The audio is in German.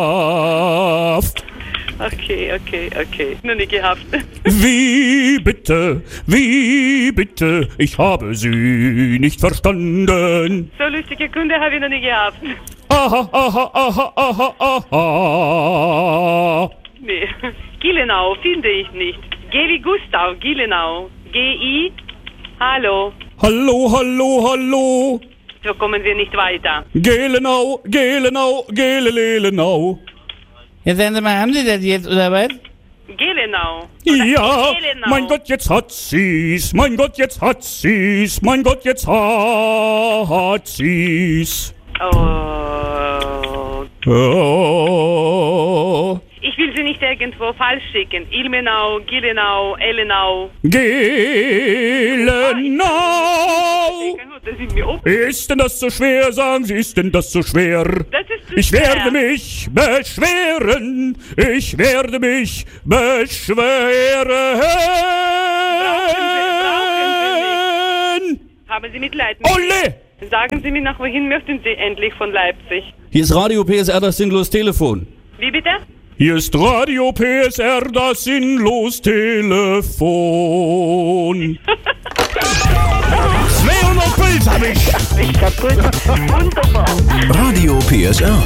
Okay. Noch nie gehabt. Wie bitte, ich habe Sie nicht verstanden. So lustige Kunde habe ich noch nie gehabt. Aha. Nee. Gillenau finde ich nicht. G wie Gustav, Gillenau. G-I, hallo. Hallo. So kommen wir nicht weiter. Gelenau. Ja, sagen Sie mal, haben Sie das jetzt, oder was? Gelenau. Ja, Gelenau. mein Gott, jetzt hat sie's. Oh. Ich will sie nicht irgendwo falsch schicken. Ilmenau, Gillenau, Ellenau. Gelenau. Das ist mir ob. Ist denn das so schwer? Sagen Sie, ist denn das so schwer? Das ist zu Ich schwer. werde mich beschweren. Haben Sie Mitleid mit mir? Olle! Sagen Sie mir, nach wohin möchten Sie endlich von Leipzig? Hier ist Radio PSR, das sinnlos Telefon. Wie bitte? Hier ist Radio PSR, das sinnlos Telefon. 200 Puls hab ich. Ich kaputt. Wunderbar. Radio PSR.